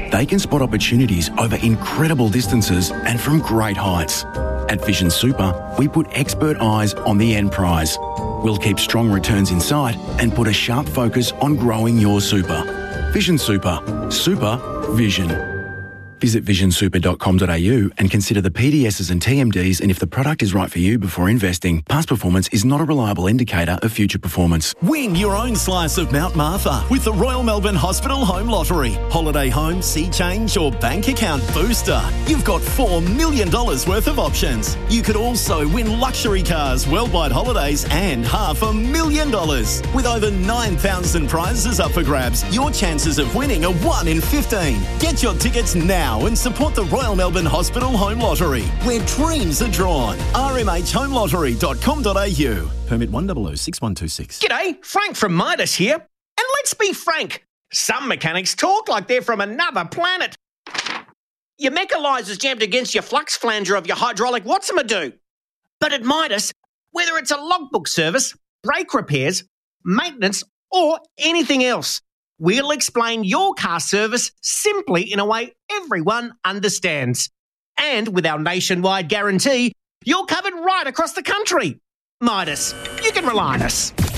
They can spot opportunities over incredible distances and from great heights. At Vision Super, we put expert eyes on the end prize. We'll keep strong returns in sight and put a sharp focus on growing your super. Vision Super. Super Vision. Visit visionsuper.com.au and consider the PDSs and TMDs and if the product is right for you before investing. Past performance is not a reliable indicator of future performance. Win your own slice of Mount Martha with the Royal Melbourne Hospital Home Lottery. Holiday home, sea change or bank account booster. You've got $4 million worth of options. You could also win luxury cars, worldwide holidays and $500,000. With over 9,000 prizes up for grabs, your chances of winning are 1 in 15. Get your tickets now and support the Royal Melbourne Hospital Home Lottery, where dreams are drawn. rmhhomelottery.com.au. Permit 1006126. G'day, Frank from Midas here. And let's be frank, some mechanics talk like they're from another planet. Your mechanizer's jammed against your flux flanger of your hydraulic Watson-do. But at Midas, whether it's a logbook service, brake repairs, maintenance, or anything else, we'll explain your car service simply in a way everyone understands. And with our nationwide guarantee, you're covered right across the country. Midas, you can rely on us.